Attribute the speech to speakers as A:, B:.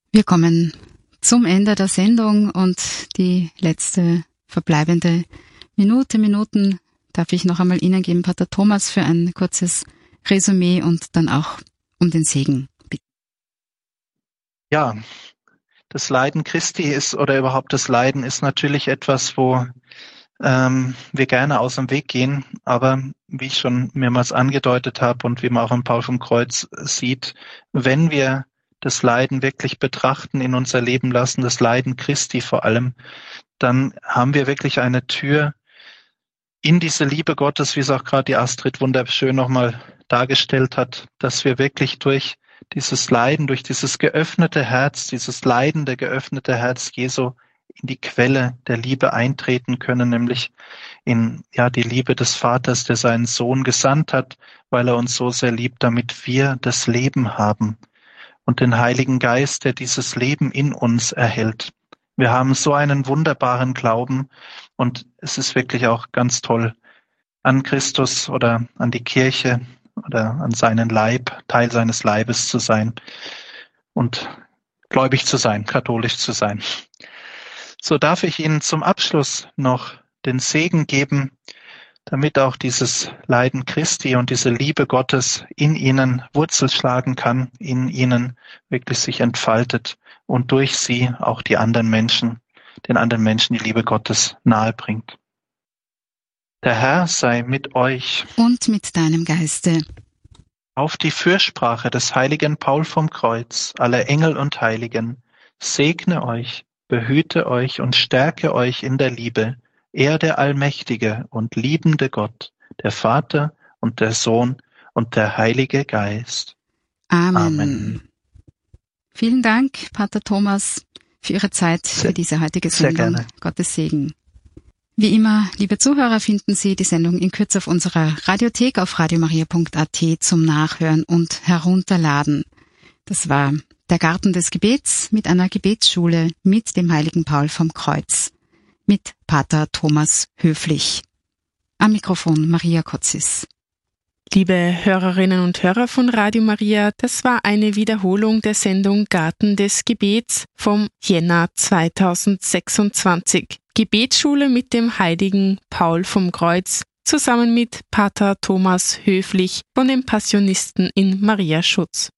A: Wir kommen zum Ende der Sendung und die letzte verbleibende Minuten darf ich noch einmal Ihnen geben, Pater Thomas, für ein kurzes Resümee und dann auch um den Segen bitten.
B: Ja, das Leiden Christi ist oder überhaupt das Leiden ist natürlich etwas, wo wir gerne aus dem Weg gehen, aber wie ich schon mehrmals angedeutet habe und wie man auch im Paul vom Kreuz sieht, wenn wir das Leiden wirklich betrachten, in unser Leben lassen, das Leiden Christi vor allem, dann haben wir wirklich eine Tür in diese Liebe Gottes, wie es auch gerade die Astrid wunderschön nochmal dargestellt hat, dass wir wirklich durch dieses Leiden, durch dieses geöffnete Herz, dieses leidende, geöffnete Herz Jesu in die Quelle der Liebe eintreten können, nämlich in die Liebe des Vaters, der seinen Sohn gesandt hat, weil er uns so sehr liebt, damit wir das Leben haben und den Heiligen Geist, der dieses Leben in uns erhält. Wir haben so einen wunderbaren Glauben und es ist wirklich auch ganz toll, an Christus oder an die Kirche oder an seinen Leib, Teil seines Leibes zu sein und gläubig zu sein, katholisch zu sein. So darf ich Ihnen zum Abschluss noch den Segen geben, damit auch dieses Leiden Christi und diese Liebe Gottes in Ihnen Wurzel schlagen kann, in Ihnen wirklich sich entfaltet und durch Sie auch den anderen Menschen die Liebe Gottes nahe bringt. Der Herr sei mit euch.
A: Und mit deinem Geiste.
B: Auf die Fürsprache des heiligen Paul vom Kreuz, aller Engel und Heiligen, segne euch, behüte euch und stärke euch in der Liebe, er der allmächtige und liebende Gott, der Vater und der Sohn und der Heilige Geist.
A: Amen.
B: Amen.
A: Vielen Dank, Pater Thomas, für Ihre Zeit, für diese heutige Sendung.
B: Sehr gerne.
A: Gottes Segen. Wie immer, liebe Zuhörer, finden Sie die Sendung in Kürze auf unserer Radiothek auf radiomaria.at zum Nachhören und Herunterladen. Das war der Garten des Gebets mit einer Gebetsschule mit dem heiligen Paul vom Kreuz, mit Pater Thomas Höflich. Am Mikrofon Maria Kotzis.
C: Liebe Hörerinnen und Hörer von Radio Maria, das war eine Wiederholung der Sendung Garten des Gebets vom Jänner 2026. Gebetsschule mit dem heiligen Paul vom Kreuz, zusammen mit Pater Thomas Höflich von den Passionisten in Mariaschutz.